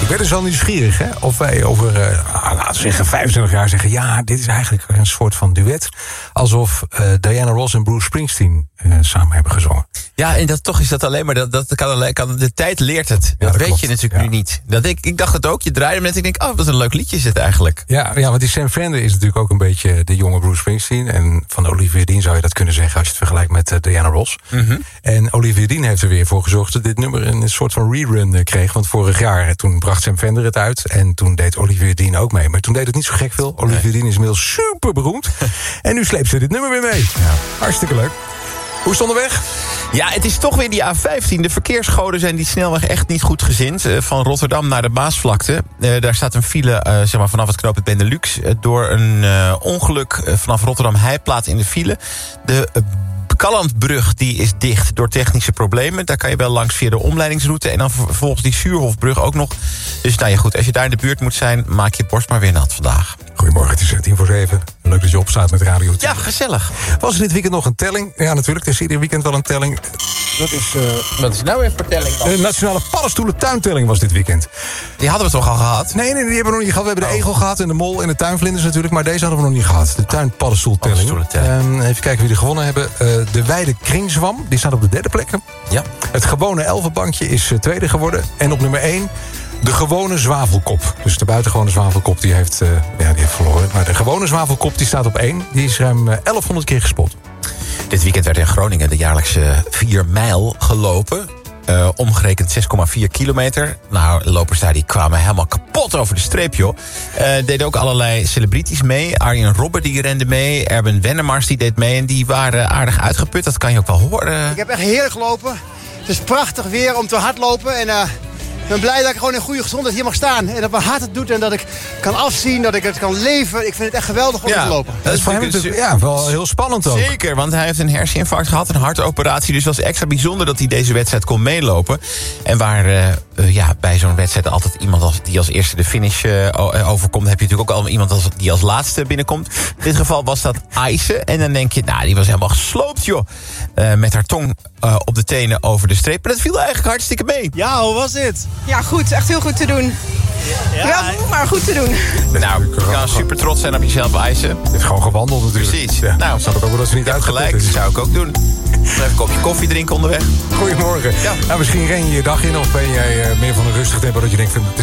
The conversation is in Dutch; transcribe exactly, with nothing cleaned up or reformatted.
Ik ben dus wel nieuwsgierig, hè, of wij over, uh, laten we zeggen, vijfentwintig jaar zeggen... ja, dit is eigenlijk een soort van duet. Alsof uh, Diana Ross en Bruce Springsteen uh, samen hebben gezongen. Ja, en dat, toch is dat alleen maar... Dat, dat kan, kan, de tijd leert het. Dat, ja, dat weet klopt. je natuurlijk ja. nu niet. Dat ik, ik dacht het ook. Je draaide hem net en ik denk... oh, wat een leuk liedje is dit eigenlijk. Ja, ja, want die Sam Fender is natuurlijk ook een beetje de jonge Bruce Springsteen. En van Olivia Dean zou je dat kunnen zeggen... als je het vergelijkt met uh, Diana Ross. Mm-hmm. En Olivia Dean heeft er weer voor gezorgd... dat dit nummer een soort van rerun uh, kreeg. Want vorig jaar, uh, toen bracht Sam Fender het uit... en toen deed Olivia Dean ook mee. Maar toen deed het niet zo gek veel. Olivia nee. Dean is inmiddels super beroemd. En nu sleept ze dit nummer weer mee. Ja. Hartstikke leuk. Hoe is het onderweg? Ja, het is toch weer die A vijftien. De verkeersgoden zijn die snelweg echt niet goed gezind. Uh, van Rotterdam naar de Maasvlakte. Uh, daar staat een file uh, zeg maar vanaf het knooppunt Benelux... Uh, door een uh, ongeluk uh, vanaf Rotterdam-Heijplaat in de file. De uh, Kallandbrug die is dicht door technische problemen. Daar kan je wel langs via de omleidingsroute. En dan vervolgens die Suurhofbrug ook nog. Dus nou ja, goed, als je daar in de buurt moet zijn... maak je borst maar weer nat vandaag. Goedemorgen, het is tien voor zeven. Leuk dat je opstaat met Radio tien. Ja, gezellig. Was er dit weekend nog een telling? Ja, natuurlijk, er is ieder weekend wel een telling. Dat is, uh, wat is nou weer voor telling dan? De Nationale Paddenstoelen Tuintelling was dit weekend. Die hadden we toch al gehad? Nee, nee, die hebben we nog niet gehad. We hebben de oh. egel gehad en de mol en de tuinvlinders natuurlijk. Maar deze hadden we nog niet gehad. De tuinpaddenstoeltelling. Um, even kijken wie er gewonnen hebben. Uh, de Weide Kringzwam, die staat op de derde plek. Ja. Het gewone elfenbankje is uh, tweede geworden. En op nummer één... de gewone zwavelkop. Dus de buitengewone zwavelkop die heeft, uh, ja, die heeft verloren. Maar de gewone zwavelkop die staat op één. Die is ruim uh, elfhonderd keer gespot. Dit weekend werd in Groningen de jaarlijkse vier mijl gelopen. Uh, omgerekend zes komma vier kilometer. Nou, lopers daar die kwamen helemaal kapot over de streep, joh. Uh, deden ook allerlei celebrities mee. Arjen Robben die rende mee. Erben Wennemars die deed mee. En die waren aardig uitgeput. Dat kan je ook wel horen. Ik heb echt heerlijk gelopen. Het is prachtig weer om te hardlopen. En... Uh... Ik ben blij dat ik gewoon in goede gezondheid hier mag staan. En dat mijn hart het doet en dat ik kan afzien, dat ik het kan leven. Ik vind het echt geweldig om ja, te lopen. Dat is voor hem natuurlijk ja, wel heel spannend ook. Zeker, want hij heeft een herseninfarct gehad, een hartoperatie. Dus het was extra bijzonder dat hij deze wedstrijd kon meelopen. En waar uh, uh, ja, bij zo'n wedstrijd altijd iemand als, die als eerste de finish uh, overkomt... heb je natuurlijk ook al iemand als, die als laatste binnenkomt. In dit geval was dat Ayse. En dan denk je, nou, die was helemaal gesloopt, joh. Uh, met haar tong uh, op de tenen over de streep. Maar dat viel eigenlijk hartstikke mee. Ja, hoe was dit? Ja, goed. Echt heel goed te doen. Ja, ja maar goed te doen. Nou, je kan super trots zijn op jezelf, Ayse. Het is gewoon gewandeld natuurlijk. Precies. Ja, nou, snap ik ook wel dat ze niet uitgeput gelijk, dat zou ik ook doen. Even een kopje koffie drinken onderweg. Goedemorgen. Ja. Nou, misschien ren je je dag in of ben jij uh, meer van een rustig tempo dat je denkt, het is